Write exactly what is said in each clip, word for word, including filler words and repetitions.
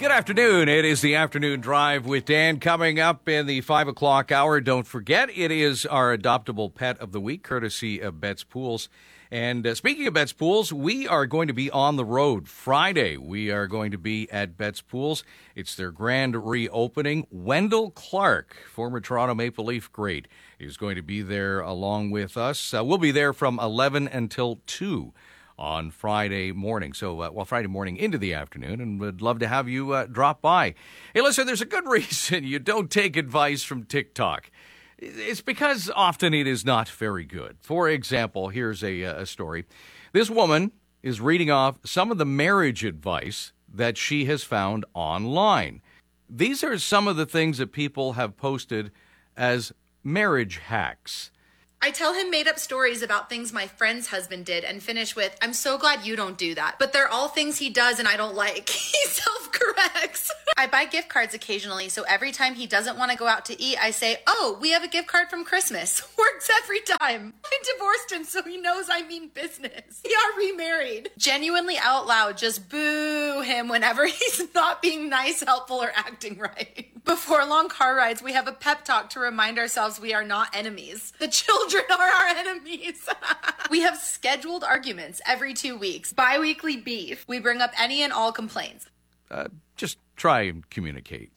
Good afternoon. It is the Afternoon Drive with Dan. Coming up in the five o'clock hour, don't forget, it is our adoptable pet of the week, courtesy of Betts Pools. And uh, speaking of Betts Pools, we are going to be on the road Friday. We are going to be at Betts Pools. It's their grand reopening. Wendell Clark, former Toronto Maple Leaf great, is going to be there along with us. Uh, we'll be there from eleven until two on Friday morning. So, uh, well, Friday morning into the afternoon, and would love to have you uh, drop by. Hey, listen, there's a good reason you don't take advice from TikTok. It's because often it is not very good. For example, here's a, a story. This woman is reading off some of the marriage advice that she has found online. These are some of the things that people have posted as marriage hacks. I tell him made up stories about things my friend's husband did and finish with, I'm so glad you don't do that. But they're all things he does and I don't like. He self-corrects. I buy gift cards occasionally, so every time he doesn't want to go out to eat, I say, oh, we have a gift card from Christmas. Works every time. I divorced him so he knows I mean business. We are remarried. Genuinely out loud, just boo him whenever he's not being nice, helpful, or acting right. Before long car rides, we have a pep talk to remind ourselves we are not enemies. The children are our enemies. We have scheduled arguments every two weeks. Bi-weekly beef. We bring up any and all complaints. Uh, just try and communicate.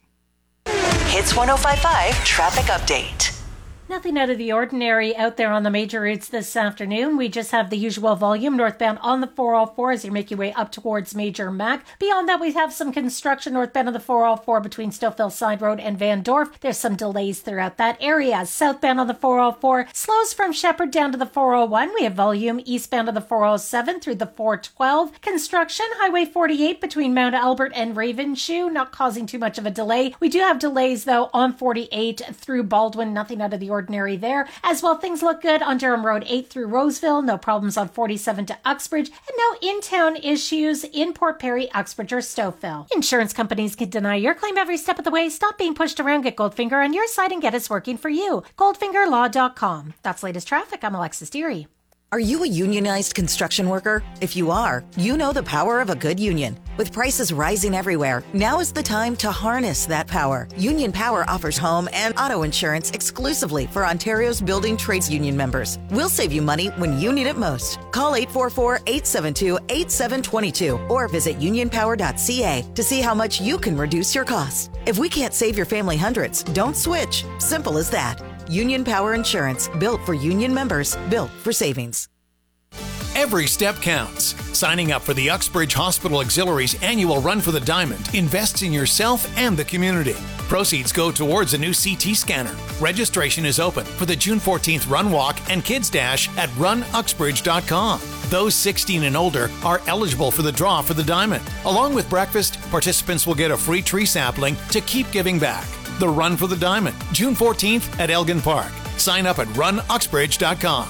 Hits one oh five point five Traffic Update. Nothing out of the ordinary out there on the major routes this afternoon. We just have the usual volume northbound on the four oh four as you make your way up towards Major Mac. Beyond that, we have some construction northbound on the four oh four between Stillfield Side Road and Van Dorf. There's some delays throughout that area. Southbound on the four oh four slows from Shepherd down to the four oh one. We have volume eastbound of the four oh seven through the four twelve. Construction, Highway forty-eight between Mount Albert and Ravenshoe, not causing too much of a delay. We do have delays, though, on forty-eight through Baldwin. Nothing out of the ordinary there. As well, things look good on Durham Road eight through Roseville. No problems on forty-seven to Uxbridge. And no in-town issues in Port Perry, Uxbridge, or Stouffville. Insurance companies can deny your claim every step of the way. Stop being pushed around. Get Goldfinger on your side and get us working for you. goldfinger law dot com. That's latest traffic. I'm Alexis Deary. Are you a unionized construction worker? If you are, you know the power of a good union. With prices rising everywhere, now is the time to harness that power. Union Power offers home and auto insurance exclusively for Ontario's building trades union members. We'll save you money when you need it most. Call eight four four, eight seven two, eight seven two two or visit union power dot c a to see how much you can reduce your costs. If we can't save your family hundreds, don't switch. Simple as that. Union Power Insurance, built for union members, built for savings. Every step counts. Signing up for the Uxbridge Hospital Auxiliary's annual Run for the Diamond invests in yourself and the community. Proceeds go towards a new C T scanner. Registration is open for the June fourteenth Run Walk and Kids Dash at run uxbridge dot com. Those sixteen and older are eligible for the draw for the Diamond. Along with breakfast, participants will get a free tree sapling to keep giving back. The Run for the Diamond, June fourteenth at Elgin Park. Sign up at run uxbridge dot com.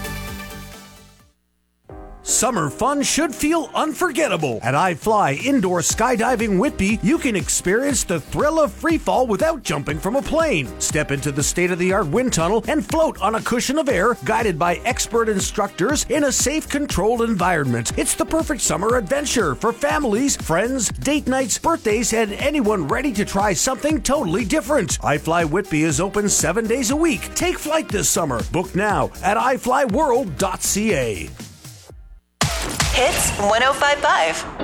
Summer fun should feel unforgettable. At iFly Indoor Skydiving Whitby, you can experience the thrill of freefall without jumping from a plane. Step into the state-of-the-art wind tunnel and float on a cushion of air, guided by expert instructors in a safe, controlled environment. It's the perfect summer adventure for families, friends, date nights, birthdays, and anyone ready to try something totally different. iFly Whitby is open seven days a week. Take flight this summer. Book now at i fly world dot c a. Hits one oh five point five.